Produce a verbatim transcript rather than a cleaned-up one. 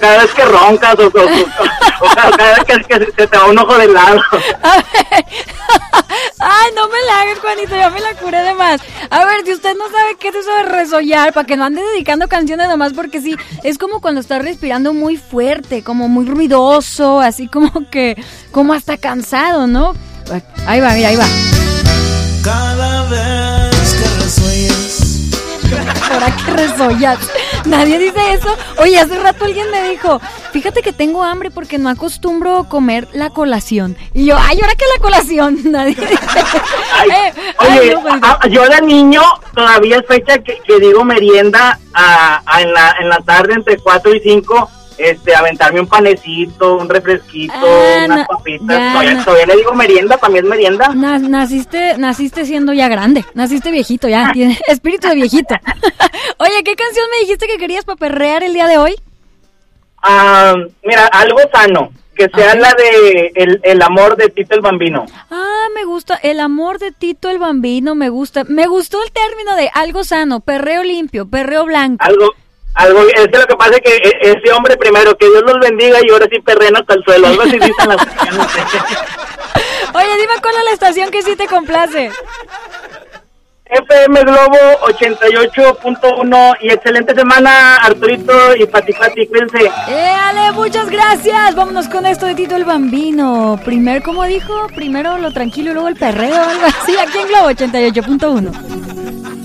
cada vez que roncas o, o, o, o cada vez que, que se te va un ojo de lado. A ver. Ay, no me la hagas, Juanito, ya me la curé de más. A ver, si usted no sabe qué es eso de resollar, para que no ande dedicando canciones nomás porque sí, es como cuando estás respirando muy fuerte, como muy ruidoso, así como que, como hasta cansado, ¿no? Ahí va, mira, ahí va. Cada vez que resuellas. ¿Para qué resollas? Nadie dice eso. Oye, hace rato alguien me dijo, fíjate que tengo hambre porque no acostumbro comer la colación. Y yo, ay, ¿ahora qué la colación? Nadie dice. Ay, eh, oye, ay, no, pues, a, yo de niño todavía es fecha que, que digo merienda a, a en, la, en la tarde entre cuatro y cinco. Este, aventarme un panecito, un refresquito, ah, unas na, papitas. ya, Todavía, na, todavía le digo merienda, también es merienda. na, naciste, naciste siendo ya grande, naciste viejito ya, tiene espíritu de viejito. Oye, ¿qué canción me dijiste que querías para perrear el día de hoy? Ah, mira, algo sano, que sea okay. la de el, el amor de Tito el Bambino. Ah, me gusta, el amor de Tito el Bambino, me gusta, me gustó el término de algo sano, perreo limpio, perreo blanco. Algo Algo, es que lo que pasa es que ese hombre primero, que Dios los bendiga y ahora sí perrena hasta el suelo, algo así dicen las canciones. Oye, dime cuál es la estación que sí te complace. F M Globo ochenta y ocho punto uno y excelente semana, Arturito y Pati Pati, cuídense. ¡Éale, muchas gracias! Vámonos con esto de Tito el Bambino. Primero, ¿cómo dijo? Primero lo tranquilo y luego el perreo, algo así, aquí en Globo ochenta y ocho punto uno.